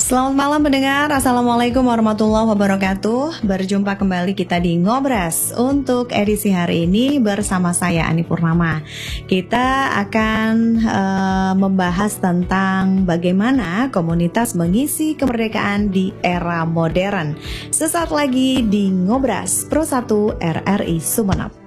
Selamat malam pendengar, Assalamualaikum warahmatullahi wabarakatuh. Berjumpa kembali kita di Ngobras. Untuk edisi hari ini bersama saya Ani Purnama. Kita akan membahas tentang bagaimana komunitas mengisi kemerdekaan di era modern. Sesaat lagi di Ngobras Pro 1 RRI Sumeneb.